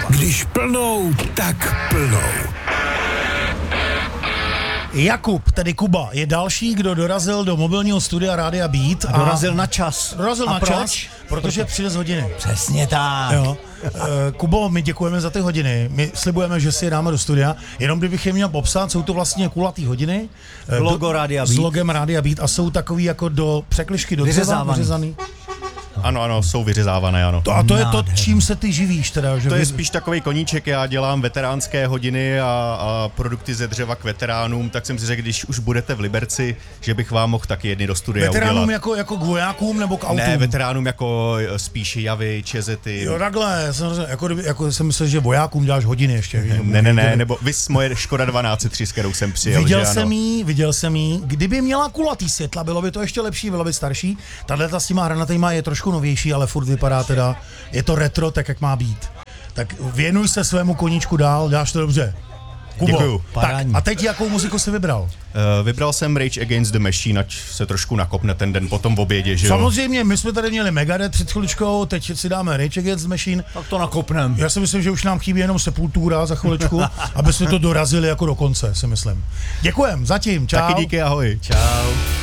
Když plnou, tak plnou. Jakub, tedy Kuba, je další, kdo dorazil do mobilního studia Rádia Beat. A dorazil na čas. Dorazil a na proč? čas, protože přijde z hodiny. Přesně tak. Jo. Kubo, my děkujeme za ty hodiny, my slibujeme, že si je dáme do studia, jenom kdybych je měl popsat, jsou to vlastně kulatý hodiny. Logo Rádia S Beat. logem Rádia Beat a jsou takový jako do překližky do dřeva vyřezaný. Ano, jsou vyřezávané, ano. A to je to, čím se ty živíš teda, že? To je spíš takový koníček, já dělám veteránské hodiny a produkty ze dřeva k veteránům, tak jsem si řekl, když už budete v Liberci, že bych vám mohl taky jedny do studia veteránům udělat. jako k vojákům nebo k autům? Ne, veteránům jako spíš javy, čezety. Jo, takhle, jako jsem myslel, že vojákům děláš hodiny ještě. Ne, nebo vys moje Škoda 1203, s kterou jsem přijel. Viděl jsem jí, kdyby měla kulatý světla, bylo by to ještě lepší, bylo by starší. Tahle s těma hranatýma je trošku novější, ale furt vypadá teda, je to retro, tak jak má být. Tak věnuj se svému koníčku dál, děláš to dobře. Kubo, děkuju. Tak, a teď jakou muziku jsi vybral? Vybral jsem Rage Against the Machine, ať se trošku nakopne ten den potom v obědě, že jo? Samozřejmě, my jsme tady měli Megadeth před chviličkou, teď si dáme Rage Against the Machine. Tak to nakopnem. Já si myslím, že už nám chybí jenom Sepultura za chviličku, aby jsme to dorazili jako do konce, si myslím. Děkujem, zatím, čau. Taky díky, ahoj. Čau.